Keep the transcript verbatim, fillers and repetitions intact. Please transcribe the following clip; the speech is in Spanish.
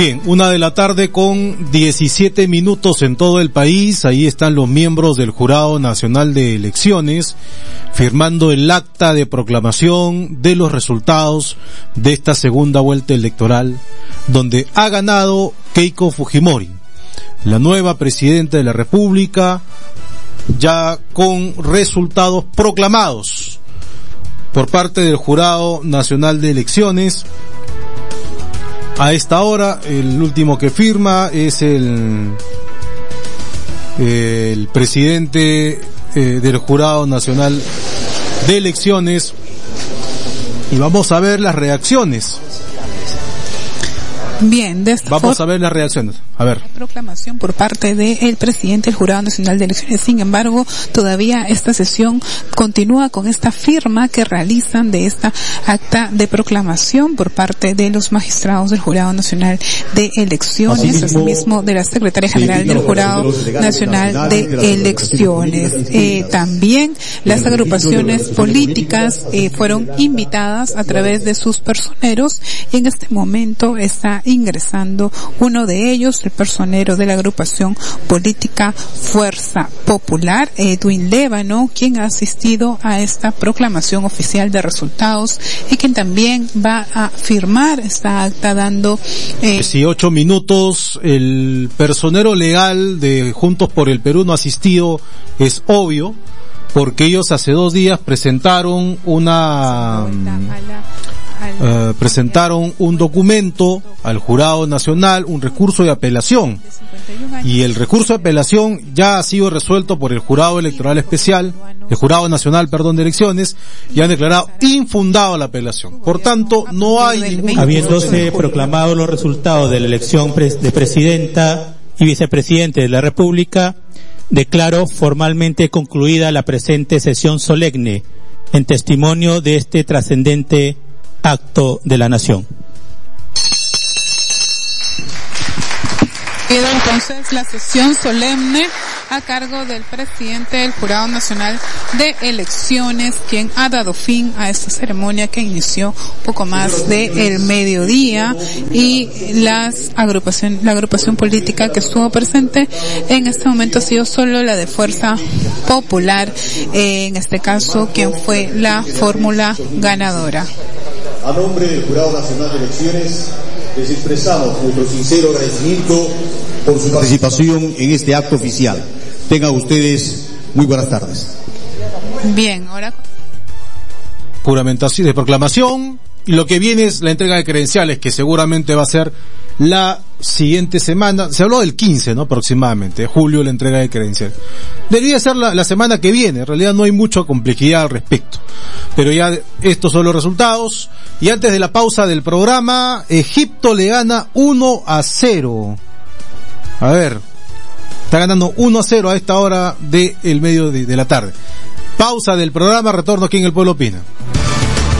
Bien, una de la tarde con diecisiete minutos en todo el país. Ahí están los miembros del Jurado Nacional de Elecciones firmando el acta de proclamación de los resultados de esta segunda vuelta electoral, donde ha ganado Keiko Fujimori, la nueva presidenta de la República, ya con resultados proclamados por parte del Jurado Nacional de Elecciones. A esta hora, el último que firma es el, el presidente eh, del Jurado Nacional de Elecciones, y vamos a ver las reacciones. Bien, de esta Vamos a ver las reacciones. A ver. Proclamación por parte del presidente del Jurado Nacional de Elecciones. Sin embargo, todavía esta sesión continúa con esta firma que realizan de esta acta de proclamación por parte de los magistrados del Jurado Nacional de Elecciones, asimismo de la secretaria general del Jurado Nacional de Elecciones. Eh, también las agrupaciones políticas eh, fueron invitadas a través de sus personeros, y en este momento está ingresando uno de ellos, el personero de la agrupación política Fuerza Popular, Edwin Lévano, quien ha asistido a esta proclamación oficial de resultados y quien también va a firmar esta acta dando eh, dieciocho minutos. El personero legal de Juntos por el Perú no ha asistido, es obvio, porque ellos hace dos días presentaron una Uh, presentaron un documento al Jurado Nacional, un recurso de apelación, y el recurso de apelación ya ha sido resuelto por el Jurado Electoral Especial, el Jurado Nacional, perdón, de Elecciones, y han declarado infundado la apelación. Por tanto, no hay ningún... Habiéndose proclamado los resultados de la elección de presidenta y vicepresidente de la República, declaro formalmente concluida la presente sesión solemne en testimonio de este trascendente acto de la nación. Queda entonces la sesión solemne a cargo del presidente del Jurado Nacional de Elecciones, quien ha dado fin a esta ceremonia que inició poco más de el mediodía, y las agrupación, la agrupación política que estuvo presente en este momento ha sido solo la de Fuerza Popular, eh, en este caso quien fue la fórmula ganadora. A nombre del Jurado Nacional de Elecciones, les expresamos nuestro sincero agradecimiento por su participación en este acto oficial. Tengan ustedes muy buenas tardes. Bien, ahora... Juramentación de proclamación, y lo que viene es la entrega de credenciales, que seguramente va a ser la siguiente semana. Se habló del quince, ¿no? Aproximadamente, de julio, la entrega de credenciales. Debería ser la, la semana que viene. En realidad no hay mucha complejidad al respecto. Pero ya estos son los resultados. Y antes de la pausa del programa, Egipto le gana uno a cero. A ver, está ganando uno a cero a esta hora del medio de, de la tarde. Pausa del programa, retorno aquí en El Pueblo Opina.